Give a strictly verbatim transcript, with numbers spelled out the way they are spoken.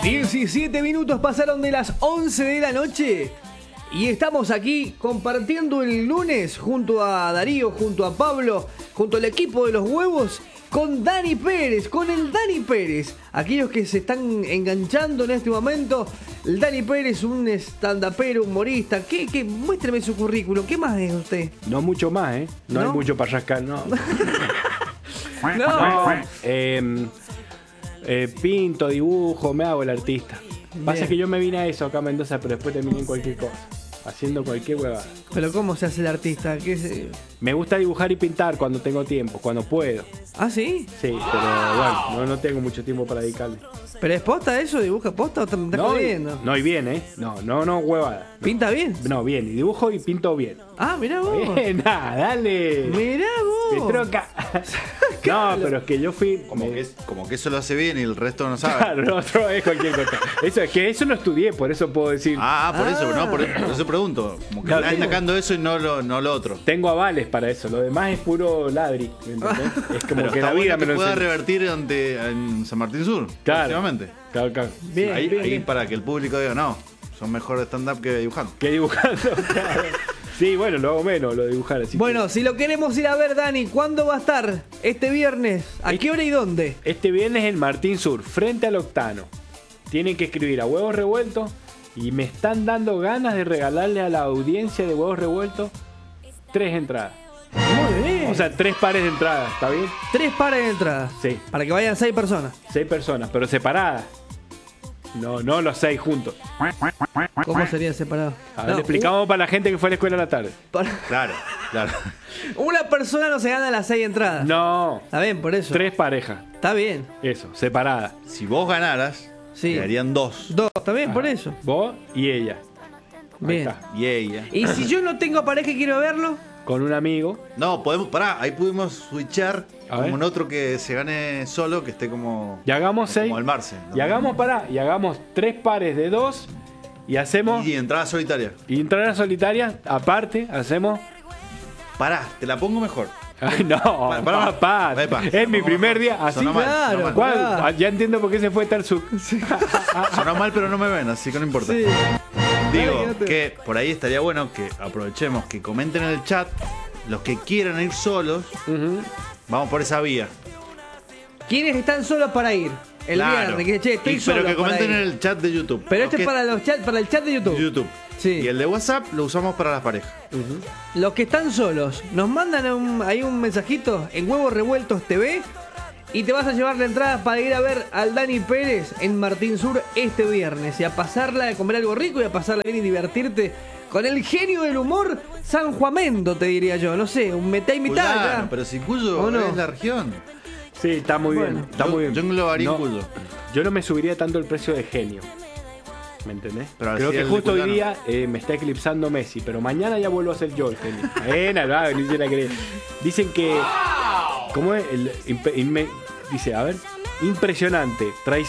diecisiete minutos pasaron de las once de la noche y estamos aquí compartiendo el lunes junto a Darío, junto a Pablo, junto al equipo de los huevos, con Dani Pérez, con el Dani Pérez. Aquellos que se están enganchando en este momento, el Dani Pérez, un stand-upero, humorista. ¿Qué, qué? Muéstreme su currículum. ¿Qué más es usted? No mucho más, ¿eh? No, ¿No? hay mucho para rascar, no. No. No, eh, eh, pinto, dibujo, me hago el artista. Pasa Bien. que yo me vine a eso acá a Mendoza, pero después terminé en cualquier cosa, haciendo cualquier huevada. Pero ¿cómo se hace el artista? ¿Qué es? Me gusta dibujar y pintar cuando tengo tiempo, cuando puedo. ¿Ah, sí? Sí, pero bueno, no, no tengo mucho tiempo para dedicarle. ¿Pero es posta eso? ¿Dibuja posta o te estás No, y, jodiendo? no, y bien, ¿eh? No, no, no, huevada. ¿Pinta bien? No, bien, y dibujo y pinto bien. Ah, mirá vos. Bien, nada, dale. Mirá Me vos. troca. No, pero es que yo fui. Como, me- que, es- como que eso lo hace bien y el resto no sabe. Claro, lo otro es cualquier cosa. Eso es que eso lo estudié, por eso puedo decir. Ah, por eso, Ah. no, por, por eso pregunto. Como que Claro, estás tengo- destacando eso y no lo, no lo otro. Tengo avales para eso, lo demás es puro ladri, ¿me entendés? Es como Pero que está la vida bueno me que lo pueda enseñó. revertir ante, en San Martín Sur, Claro. próximamente. Claro, claro. Bien, ahí bien, ahí bien. para que el público diga, no, son mejor de stand-up que dibujando. Que dibujando, claro. Sí, bueno, lo hago menos, lo de dibujar así. Bueno, si lo queremos ir a ver, Dani, ¿cuándo va a estar? Este viernes. ¿A qué hora y dónde? que este viernes en Martín Sur, frente al Octano. Tienen que escribir a Huevos Revueltos y me están dando ganas de regalarle a la audiencia de Huevos Revueltos tres entradas. Muy bien. O sea, tres pares de entradas, ¿está bien? tres pares de entradas. Sí. Para que vayan seis personas. Seis personas, pero separadas. No, no los seis juntos. ¿Cómo sería separado? A ver, No, le explicamos para la gente que fue a la escuela a la tarde. un- para- Claro, claro. Una persona no se gana las seis entradas. No, Está bien, por eso. tres parejas. Está bien. Eso, separadas. Si vos ganaras, Sí. quedarían dos. Dos. Está bien, por Ah, eso. Vos y ella. Ahí Bien. está. Y ella. Y si yo no tengo pareja y quiero verlo, Con un amigo. No, podemos, pará, ahí pudimos switchar A como ver. en otro que se gane solo, que esté como. Y hagamos seis. Como el Marce. ¿no? Y hagamos, pará, y hagamos tres pares de dos. Y hacemos. Y entrada solitaria. Y entrada solitaria, aparte, hacemos. Pará, te la pongo mejor. Ay, no, Pará, pará. papá. Epa, Es la mi pongo primer mejor. día. Así. Sonó mal, Claro, sonó mal. ¿Cuál? Pará. Ah, ya entiendo por qué se fue Tarzuk. Sonó mal, pero no me ven, así que no importa. sí. Digo Dale, quédate. que por ahí estaría bueno que aprovechemos, que comenten en el chat los que quieran ir solos. Ujú. Vamos por esa vía. ¿Quiénes están solos para ir? El Claro. viernes, que che, estoy Y- solo Pero que para comenten ir. en el chat de YouTube. Pero Los este que- es para los chat, para el chat de YouTube. YouTube. Sí. Y el de WhatsApp lo usamos para las parejas. Los que están solos, nos mandan un- ahí un mensajito en Huevos Revueltos T V y te vas a llevar la entrada para ir a ver al Dani Pérez en Martín Sur este viernes y a pasarla, a comer algo rico y a pasarla bien y divertirte con el genio del humor sanjuamendo, te diría yo. No sé, un mitad y mitad. Claro, ya. pero si Cuyo ¿O no? es la región. Sí, está muy Bueno, bien. Está yo, muy bien. yo englobaría No, Cuyo. yo no me subiría tanto el precio de genio. ¿Me entendés? Pero Creo así que el justo hoy Culano. día eh, me está eclipsando Messi, pero mañana ya vuelvo a ser yo el genio. Buena, va, ni siquiera creer. Dicen que. ¿Cómo es? El, impe- inme- dice, a ver. Impresionante. Traición.